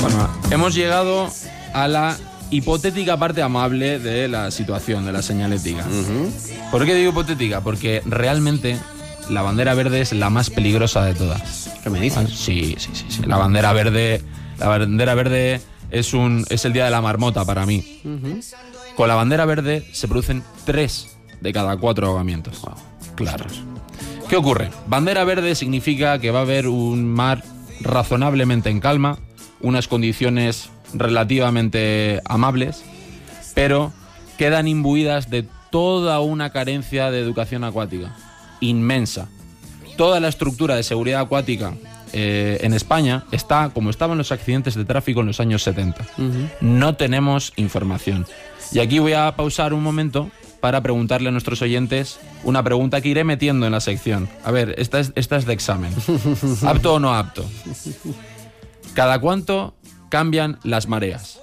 Bueno, hemos llegado a la hipotética parte amable de la situación, de la señalética. ¿Por qué digo hipotética? Porque realmente la bandera verde es la más peligrosa de todas. ¿Qué me dices? Sí. La bandera verde es el día de la marmota para mí. Con la bandera verde se producen 3 de cada 4 ahogamientos. Wow. Claros. ¿Qué ocurre? Bandera verde significa que va a haber un mar razonablemente en calma, unas condiciones relativamente amables, pero quedan imbuidas de toda una carencia de educación acuática inmensa. Toda la estructura de seguridad acuática en España está como estaban los accidentes de tráfico en los años 70. No tenemos información. Y aquí voy a pausar un momento para preguntarle a nuestros oyentes una pregunta que iré metiendo en la sección. A ver, esta es de examen. ¿Apto o no apto? ¿Cada cuánto cambian las mareas?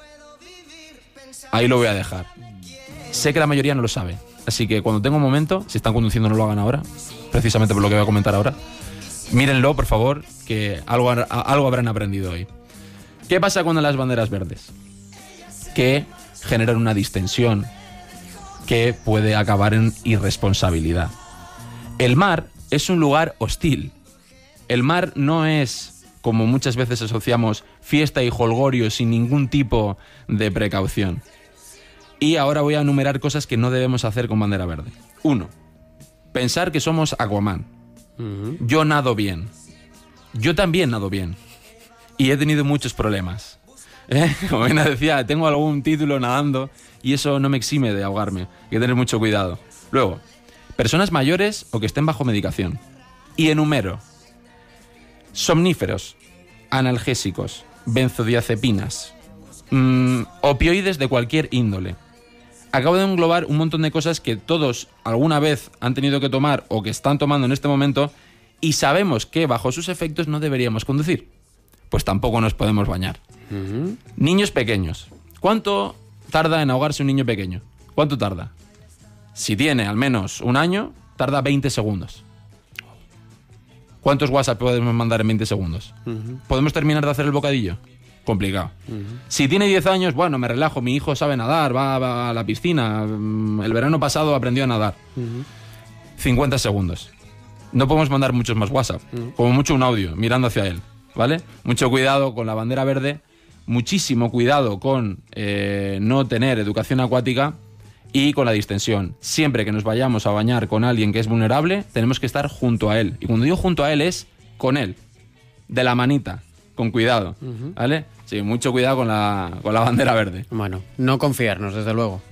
Ahí lo voy a dejar. Sé que la mayoría no lo sabe, así que cuando tenga un momento, si están conduciendo no lo hagan ahora, precisamente por lo que voy a comentar ahora. Mírenlo, por favor, que algo habrán aprendido hoy. ¿Qué pasa con las banderas verdes? Que generan una distensión que puede acabar en irresponsabilidad. El mar es un lugar hostil. El mar no es, como muchas veces asociamos, fiesta y jolgorio sin ningún tipo de precaución. Y ahora voy a enumerar cosas que no debemos hacer con bandera verde. 1. Pensar que somos Aquaman. Yo nado bien. Yo también nado bien. Y he tenido muchos problemas. Como bien decía, tengo algún título nadando y eso no me exime de ahogarme. Hay que tener mucho cuidado. Luego, personas mayores o que estén bajo medicación. Y enumero: somníferos, analgésicos, benzodiazepinas, opioides de cualquier índole. Acabo de englobar un montón de cosas que todos alguna vez han tenido que tomar o que están tomando en este momento y sabemos que bajo sus efectos no deberíamos conducir. Pues tampoco nos podemos bañar. Niños pequeños. ¿Cuánto tarda en ahogarse un niño pequeño? ¿Cuánto tarda? Si tiene al menos un año, tarda 20 segundos. ¿Cuántos WhatsApp podemos mandar en 20 segundos? ¿Podemos terminar de hacer el bocadillo? Complicado. Si tiene 10 años, bueno, me relajo, mi hijo sabe nadar, va a la piscina, el verano pasado aprendió a nadar. 50 segundos. No podemos mandar muchos más WhatsApp, como mucho un audio, mirando hacia él, ¿vale? Mucho cuidado con la bandera verde, muchísimo cuidado con no tener educación acuática y con la distensión. Siempre que nos vayamos a bañar con alguien que es vulnerable, tenemos que estar junto a él. Y cuando digo junto a él es con él, de la manita, con cuidado, ¿vale? Sí, mucho cuidado con la bandera verde. Bueno, no confiarnos, desde luego.